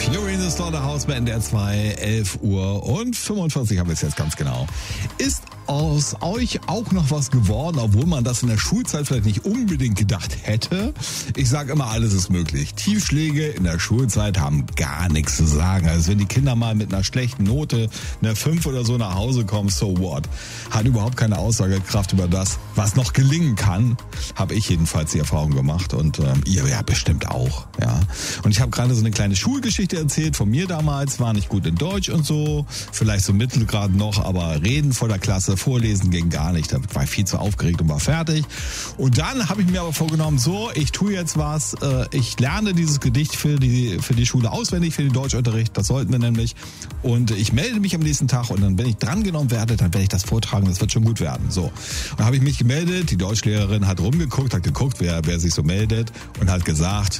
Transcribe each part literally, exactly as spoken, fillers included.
Fury in the Slaughterhouse bei N D R zwei, elf Uhr und fünfundvierzig haben wir es jetzt ganz genau. Ist aus euch auch noch was geworden, obwohl man das in der Schulzeit vielleicht nicht unbedingt gedacht hätte? Ich sage immer, alles ist möglich. Tiefschläge in der Schulzeit haben gar nichts zu sagen. Also wenn die Kinder mal mit einer schlechten Note, einer fünf oder so nach Hause kommen, so what? Hat überhaupt keine Aussagekraft über das, was noch gelingen kann. Habe ich jedenfalls die Erfahrung gemacht und ähm, ihr ja bestimmt auch. Ja. Und ich habe gerade so eine kleine Schulgeschichte erzählt von mir damals, war nicht gut in Deutsch und so, vielleicht so Mittelgrad noch, aber reden vor der Klasse, vorlesen ging gar nicht, da war ich viel zu aufgeregt und war fertig. Und dann habe ich mir aber vorgenommen, so, ich tue jetzt was, äh, ich lerne dieses Gedicht für die, für die Schule auswendig, für den Deutschunterricht, das sollten wir nämlich. Und ich melde mich am nächsten Tag und dann, wenn ich drangenommen werde, dann werde ich das vortragen, das wird schon gut werden. So. Und dann habe ich mich gemeldet, die Deutschlehrerin hat rumgeguckt, hat geguckt, wer, wer sich so meldet und hat gesagt,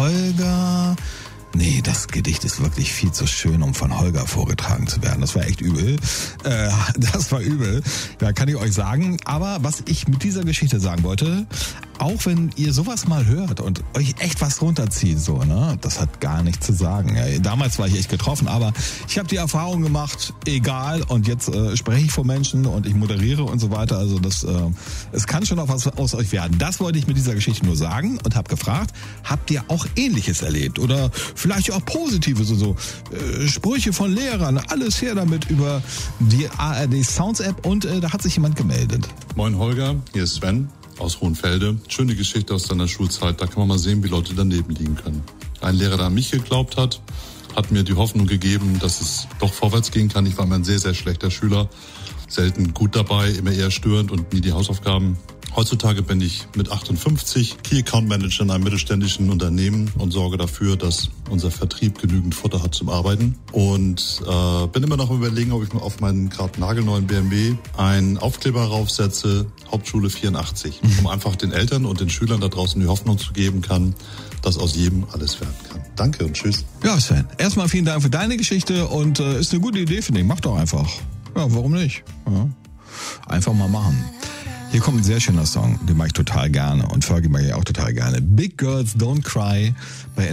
Holger, nee, das Gedicht ist wirklich viel zu schön, um von Holger vorgetragen zu werden. Das war echt übel. Äh, das war übel. Da kann ich euch sagen. Aber was ich mit dieser Geschichte sagen wollte, auch wenn ihr sowas mal hört und euch echt was runterzieht, so, ne, das hat gar nichts zu sagen. Ja, damals war ich echt getroffen, aber ich habe die Erfahrung gemacht, egal, und jetzt äh, spreche ich vor Menschen und ich moderiere und so weiter. Also das, äh, es kann schon auch was aus euch werden. Das wollte ich mit dieser Geschichte nur sagen und habe gefragt, habt ihr auch Ähnliches erlebt oder vielleicht auch Positives, so, so äh, Sprüche von Lehrern, alles her damit über die A R D Sounds App und äh, da hat sich jemand gemeldet. Moin Holger, hier ist Sven aus Hohenfelde. Schöne Geschichte aus deiner Schulzeit, da kann man mal sehen, wie Leute daneben liegen können. Ein Lehrer, der an mich geglaubt hat, hat mir die Hoffnung gegeben, dass es doch vorwärts gehen kann. Ich war immer ein sehr, sehr schlechter Schüler, selten gut dabei, immer eher störend und nie die Hausaufgaben. Heutzutage bin ich mit achtundfünfzig Key Account Manager in einem mittelständischen Unternehmen und sorge dafür, dass unser Vertrieb genügend Futter hat zum Arbeiten. Und äh, bin immer noch am Überlegen, ob ich mal auf meinen gerade nagelneuen B M W einen Aufkleber raufsetze, Hauptschule vierundachtzig, um einfach den Eltern und den Schülern da draußen die Hoffnung zu geben kann, dass aus jedem alles werden kann. Danke und tschüss. Ja, Sven, erstmal vielen Dank für deine Geschichte und äh, ist eine gute Idee, finde ich. Mach doch einfach. Ja, warum nicht? Ja. Einfach mal machen. Hier kommt ein sehr schöner Song, den mag ich total gerne und Fergie mag ich auch total gerne. Big Girls Don't Cry bei